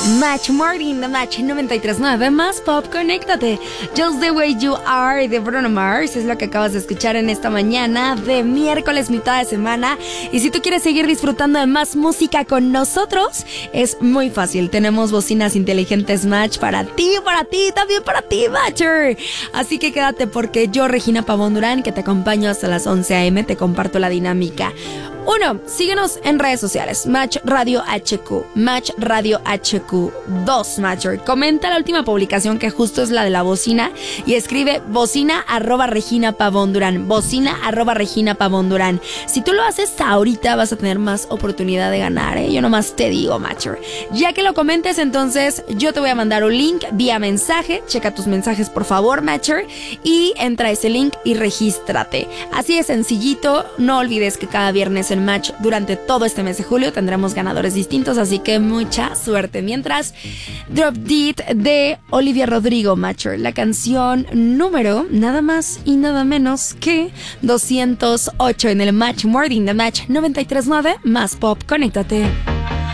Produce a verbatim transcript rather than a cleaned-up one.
Match Morning, The Match noventa y tres punto nueve más Pop, conéctate. Just the Way You Are de Bruno Mars es lo que acabas de escuchar en esta mañana de miércoles, mitad de semana. Y si tú quieres seguir disfrutando de más música con nosotros, es muy fácil. Tenemos bocinas inteligentes Match para ti, para ti, también para ti, Matcher. Así que quédate porque yo, Regina Pavón Durán, que te acompaño hasta las once a eme, te comparto la dinámica. Uno, síguenos en redes sociales, Match Radio H Q, Match Radio H Q. Dos, Matcher, comenta la última publicación que justo es la de la bocina y escribe bocina arroba Regina Pavón Durán, bocina arroba Regina Pavón Durán. Si tú lo haces ahorita vas a tener más oportunidad de ganar, ¿eh? Yo nomás te digo, Matcher. Ya que lo comentes, entonces yo te voy a mandar un link vía mensaje, checa tus mensajes por favor, Matcher, y entra a ese link y regístrate. Así de sencillito, no olvides que cada viernes en Match durante todo este mes de julio tendremos ganadores distintos, así que mucha suerte. Mientras, Drop Dead de Olivia Rodrigo, Matcher, la canción número nada más y nada menos que doscientos ocho en el Match Morning, The Match noventa y tres punto nueve más Pop, conéctate.